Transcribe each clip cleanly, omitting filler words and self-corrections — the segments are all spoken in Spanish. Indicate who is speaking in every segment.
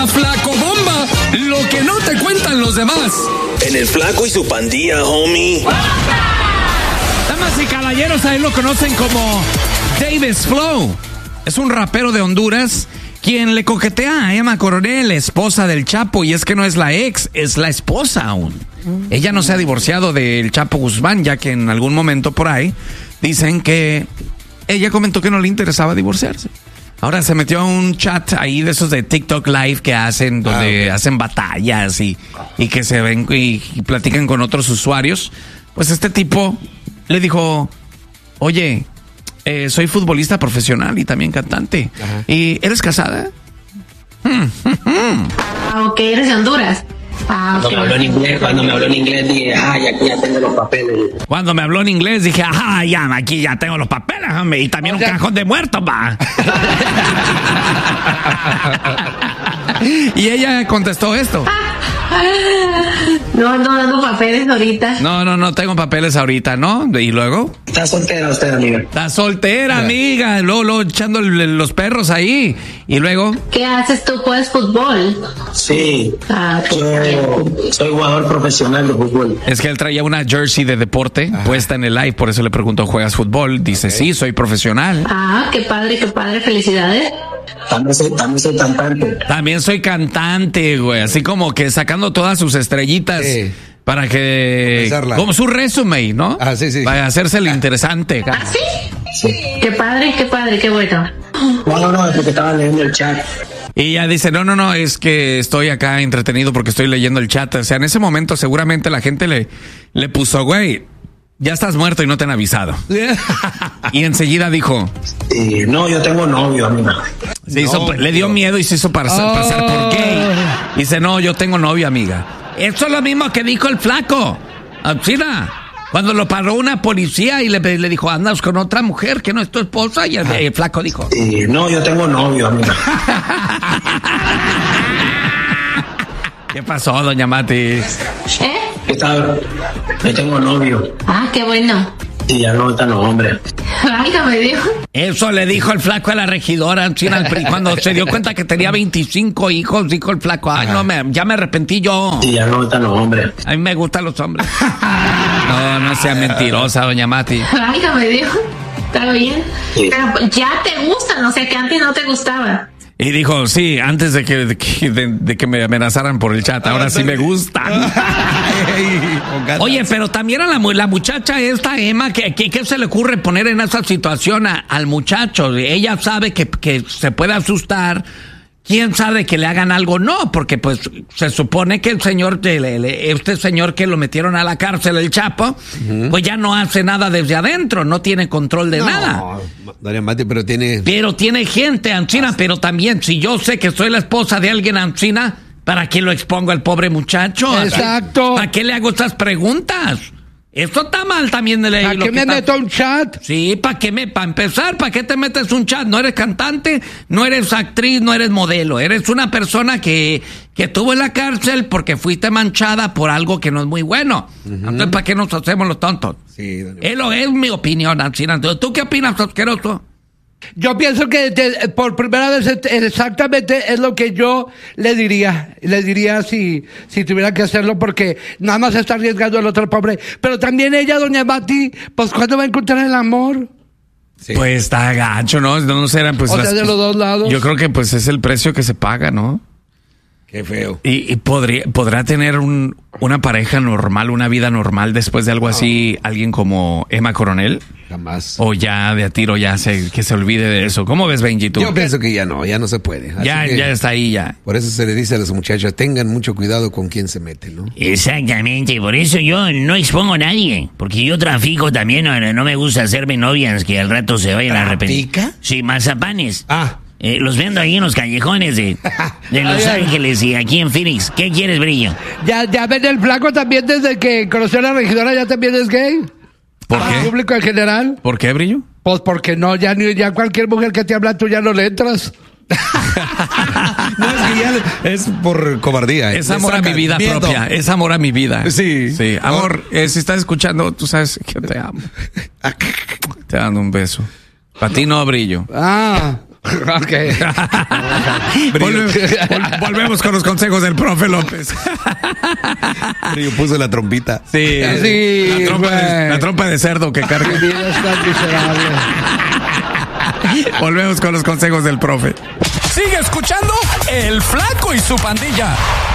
Speaker 1: La Flacobomba, lo que no te cuentan los demás.
Speaker 2: En el Flaco y su pandilla, homie.
Speaker 3: Damas y caballeros, a él lo conocen como Davis Flow. Es un rapero de Honduras quien le coquetea a Emma Coronel, esposa del Chapo, y es que no es la ex, es la esposa aún. Ella no se ha divorciado del Chapo Guzmán, ya que en algún momento por ahí dicen que ella comentó que no le interesaba divorciarse. Ahora se metió a un chat ahí de esos de TikTok Live que hacen, donde hacen batallas y que se ven y platican con otros usuarios. Pues este tipo le dijo, oye, soy futbolista profesional y también cantante. Ajá. ¿Y eres casada?
Speaker 4: Ok, eres de Honduras.
Speaker 5: Cuando me habló en inglés dije, aquí ya tengo los papeles.
Speaker 3: Cuando me habló en inglés dije, ya, aquí ya tengo los papeles, hombre, y también un cajón de muertos, va. Y ella contestó esto.
Speaker 4: No ando dando papeles ahorita.
Speaker 3: No tengo papeles ahorita, ¿no? ¿Y luego?
Speaker 5: ¿Está soltera usted, amiga?
Speaker 3: Está soltera, amiga. Luego echando los perros ahí. ¿Y luego?
Speaker 4: ¿Qué haces tú? ¿Juegas fútbol?
Speaker 5: Sí. Yo soy jugador profesional de fútbol.
Speaker 3: Es que él traía una jersey de deporte puesta en el live, por eso le preguntó, ¿juegas fútbol? Dice, sí, soy profesional.
Speaker 4: Qué padre, felicidades.
Speaker 5: También soy cantante.
Speaker 3: También soy cantante, güey. Así como que sacando todas sus estrellitas para que... Como su resumen, ¿no? Sí. Para hacerse lo interesante.
Speaker 4: ¿Sí? Sí. Qué padre, qué bueno.
Speaker 5: No, es porque estaba leyendo el chat.
Speaker 3: Y ella dice, no, es que estoy acá entretenido porque estoy leyendo el chat. O sea, en ese momento seguramente la gente le puso, güey, ya estás muerto y no te han avisado. Y enseguida dijo...
Speaker 5: no, yo tengo novio, amiga.
Speaker 3: Le dio miedo y se hizo pasar por gay. Dice, no, yo tengo novio, amiga. Eso es lo mismo que dijo el Flaco. China, cuando lo paró una policía y le dijo, andas con otra mujer que no es tu esposa. Y el Flaco dijo...
Speaker 5: no, yo tengo novio, amiga.
Speaker 3: ¿Qué pasó, doña Mati?
Speaker 5: ¿Qué tal? Yo tengo novio.
Speaker 4: Qué bueno.
Speaker 5: Y ya no están los hombres.
Speaker 4: Me dijo.
Speaker 3: Eso le dijo el Flaco a la regidora China, cuando se dio cuenta que tenía 25 hijos, dijo el Flaco, ya me arrepentí yo.
Speaker 5: Y ya no están los hombres.
Speaker 3: A mí me gustan los hombres. No sea mentirosa, doña Mati.
Speaker 4: Me dijo. Está bien. Sí. Pero ya te gustan, o sea que antes no te gustaba.
Speaker 3: Y dijo, sí, antes de que me amenazaran por el chat, ahora sí me gustan. Oye, pero también a la muchacha esta, Emma, ¿qué se le ocurre poner en esa situación al muchacho? Ella sabe que se puede asustar. ¿Quién sabe que le hagan algo? No, porque pues se supone que el señor, este señor que lo metieron a la cárcel, el Chapo, pues ya no hace nada desde adentro, no tiene control de nada.
Speaker 6: Doña Mati, pero tiene
Speaker 3: gente, Ancina, pero también, si yo sé que soy la esposa de alguien, Ancina, ¿para qué lo expongo al pobre muchacho?
Speaker 6: Exacto.
Speaker 3: ¿Para qué le hago estas preguntas? Esto está mal también de ley.
Speaker 6: ¿Para qué me meto a un chat?
Speaker 3: Sí, para empezar, ¿para qué te metes un chat? No eres cantante, no eres actriz, no eres modelo. Eres una persona que estuvo en la cárcel porque fuiste manchada por algo que no es muy bueno. Entonces, ¿para qué nos hacemos los tontos? Sí, es mi opinión, Ancina. ¿Tú qué opinas, asqueroso?
Speaker 6: Yo pienso que por primera vez exactamente es lo que yo le diría. Le diría si tuviera que hacerlo, porque nada más está arriesgando el otro pobre. Pero también ella, doña Mati, pues ¿cuándo va a encontrar el amor?
Speaker 3: Sí. Pues está gacho, ¿no? No serán pues.
Speaker 6: O sea, de los dos lados.
Speaker 3: Yo creo que pues es el precio que se paga, ¿no?
Speaker 6: Qué feo.
Speaker 3: Y podrá tener una pareja normal, una vida normal después de algo así, alguien como Emma Coronel.
Speaker 6: Jamás.
Speaker 3: O ya de a tiro que se olvide de eso. ¿Cómo ves, Benji, tú?
Speaker 6: Yo pienso que ya no se puede.
Speaker 3: Ya está ahí ya.
Speaker 6: Por eso se le dice a los muchachos, tengan mucho cuidado con quién se mete, ¿no?
Speaker 7: Exactamente, por eso yo no expongo a nadie, porque yo trafico también, no me gusta hacerme novias que al rato se vayan a arrepentir.
Speaker 6: ¿Trafica?
Speaker 7: Sí, mazapanes. Los vendo ahí en los callejones de Los Ángeles y aquí en Phoenix. ¿Qué quieres, Brillo?
Speaker 6: Ya ven, el Flaco también desde que conoció a la regidora ya también es gay.
Speaker 3: ¿Por qué?
Speaker 6: ¿Al público en general?
Speaker 3: ¿Por qué, Brillo?
Speaker 6: Pues porque no, ya cualquier mujer que te habla tú ya no le entras.
Speaker 3: No, es por cobardía. Es amor a mi vida propia. Es amor a mi vida. Sí. Amor, si estás escuchando, tú sabes que te amo. Te dando un beso. Para ti no, Brillo.
Speaker 6: Ok.
Speaker 3: Volvemos con los consejos del profe López.
Speaker 8: Yo puse la trompita.
Speaker 3: Sí, la trompa de cerdo que carga.
Speaker 6: Mi vida es tan miserable.
Speaker 3: Volvemos con los consejos del profe.
Speaker 1: Sigue escuchando El Flaco y su Pandilla.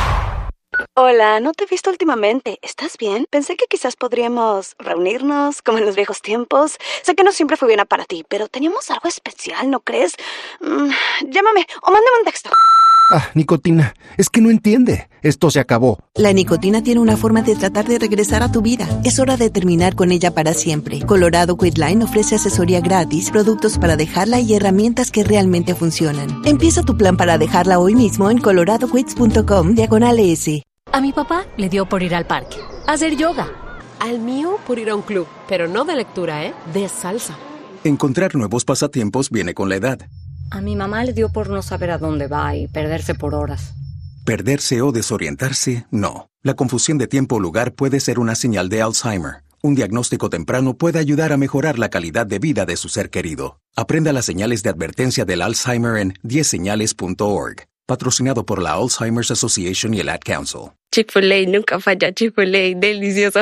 Speaker 9: Hola, no te he visto últimamente. ¿Estás bien? Pensé que quizás podríamos reunirnos como en los viejos tiempos. Sé que no siempre fue buena para ti, pero teníamos algo especial, ¿no crees? Llámame o mándame un texto.
Speaker 10: Nicotina, es que no entiende. Esto se acabó.
Speaker 11: La nicotina tiene una forma de tratar de regresar a tu vida. Es hora de terminar con ella para siempre. Colorado Quitline ofrece asesoría gratis, productos para dejarla y herramientas que realmente funcionan. Empieza tu plan para dejarla hoy mismo en coloradoquits.com/ES.
Speaker 12: A mi papá le dio por ir al parque, a hacer yoga.
Speaker 13: Al mío por ir a un club, pero no de lectura, de salsa.
Speaker 14: Encontrar nuevos pasatiempos viene con la edad.
Speaker 12: A mi mamá le dio por no saber a dónde va y perderse por horas.
Speaker 14: Perderse o desorientarse, no. La confusión de tiempo o lugar puede ser una señal de Alzheimer. Un diagnóstico temprano puede ayudar a mejorar la calidad de vida de su ser querido. Aprenda las señales de advertencia del Alzheimer en 10señales.org. Patrocinado por la Alzheimer's Association y el Ad Council.
Speaker 15: Chick-fil-A, nunca falla. Chick-fil-A, delicioso.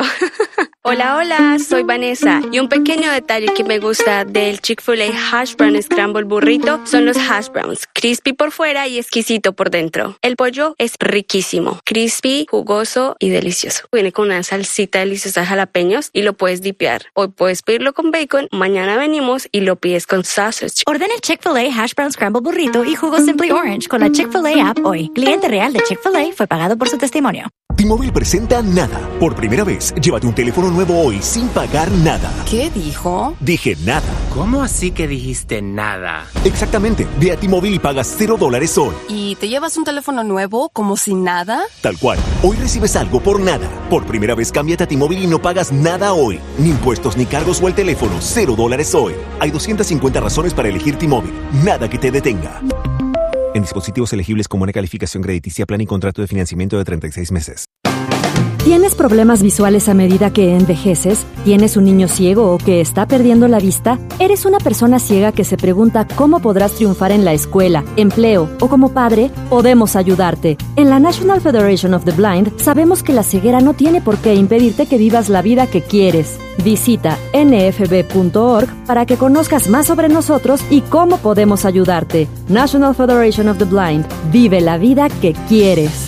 Speaker 15: Hola, soy Vanessa. Y un pequeño detalle que me gusta del Chick-fil-A Hash Brown Scramble Burrito son los hash browns. Crispy por fuera y exquisito por dentro. El pollo es riquísimo. Crispy, jugoso y delicioso. Viene con una salsita deliciosa de jalapeños y lo puedes dipear. Hoy puedes pedirlo con bacon, mañana venimos y lo pides con sausage.
Speaker 16: Ordena el Chick-fil-A Hash Brown Scramble Burrito y jugo Simply Orange con la Chick-fil-A app hoy. Cliente real de Chick-fil-A fue pagado por su testimonio.
Speaker 17: T-Mobile presenta Nada. Por primera vez, llévate un teléfono nuevo hoy sin pagar nada.
Speaker 13: ¿Qué dijo?
Speaker 17: Dije nada.
Speaker 18: ¿Cómo así que dijiste nada?
Speaker 17: Exactamente. Ve a T-Mobile y pagas $0 hoy.
Speaker 13: ¿Y te llevas un teléfono nuevo como si nada?
Speaker 17: Tal cual. Hoy recibes algo por nada. Por primera vez, cámbiate a T-Mobile y no pagas nada hoy. Ni impuestos, ni cargos o el teléfono. $0 hoy. Hay 250 razones para elegir T-Mobile. Nada que te detenga. En dispositivos elegibles con buena calificación crediticia, plan y contrato de financiamiento de 36 meses.
Speaker 19: ¿Tienes problemas visuales a medida que envejeces? ¿Tienes un niño ciego o que está perdiendo la vista? ¿Eres una persona ciega que se pregunta cómo podrás triunfar en la escuela, empleo o como padre? Podemos ayudarte. En la National Federation of the Blind sabemos que la ceguera no tiene por qué impedirte que vivas la vida que quieres. Visita nfb.org para que conozcas más sobre nosotros y cómo podemos ayudarte. National Federation of the Blind. Vive la vida que quieres.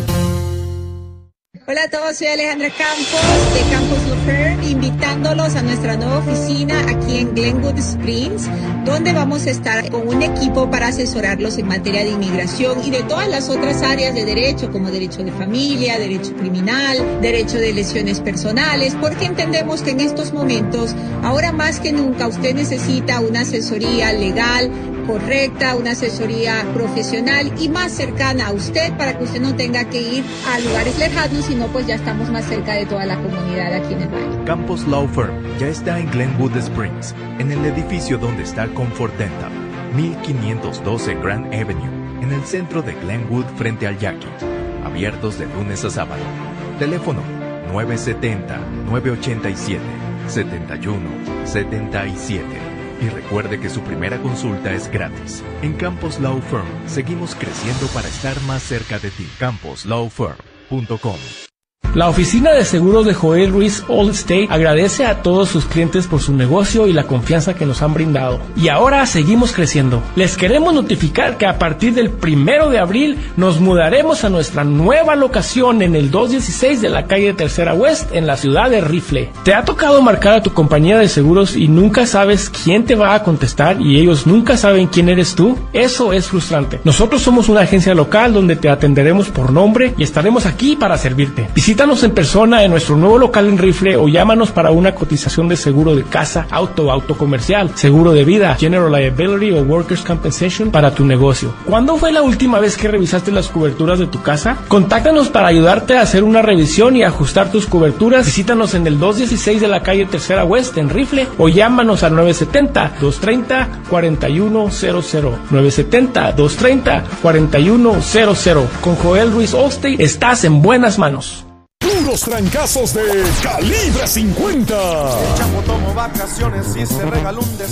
Speaker 20: Hola a todos, soy Alejandra Campos de Campos Law Firm, invitándolos a nuestra nueva oficina aquí en Glenwood Springs, donde vamos a estar con un equipo para asesorarlos en materia de inmigración y de todas las otras áreas de derecho, como derecho de familia, derecho criminal, derecho de lesiones personales, porque entendemos que en estos momentos, ahora más que nunca, usted necesita una asesoría legal correcta, una asesoría profesional y más cercana a usted para que usted no tenga que ir a lugares lejanos, sino pues ya estamos más cerca de toda la comunidad aquí en el valle.
Speaker 21: Campos Law Firm ya está en Glenwood Springs, en el edificio donde está Comfort Dental, 1512 Grand Avenue, en el centro de Glenwood frente al Jackie. Abiertos de lunes a sábado. Teléfono 970-987-7177. Y recuerde que su primera consulta es gratis. En Campos Law Firm seguimos creciendo para estar más cerca de ti. CamposLawFirm.com.
Speaker 22: La oficina de seguros de Joel Ruiz Allstate agradece a todos sus clientes por su negocio y la confianza que nos han brindado. Y ahora seguimos creciendo. Les queremos notificar que a partir del 1 de abril nos mudaremos a nuestra nueva locación en el 216 de la calle Tercera West en la ciudad de Rifle. ¿Te ha tocado marcar a tu compañía de seguros y nunca sabes quién te va a contestar y ellos nunca saben quién eres tú? Eso es frustrante. Nosotros somos una agencia local donde te atenderemos por nombre y estaremos aquí para servirte. Visítanos en persona en nuestro nuevo local en Rifle o llámanos para una cotización de seguro de casa, auto comercial, seguro de vida, general liability o workers' compensation para tu negocio. ¿Cuándo fue la última vez que revisaste las coberturas de tu casa? Contáctanos para ayudarte a hacer una revisión y ajustar tus coberturas. Visítanos en el 216 de la calle Tercera West en Rifle o llámanos al 970-230-4100. 970-230-4100. Con Joel Ruiz Allstate estás en buenas manos.
Speaker 23: Puros trancazos de Calibre 50.
Speaker 24: El chavo tomó vacaciones y se regaló un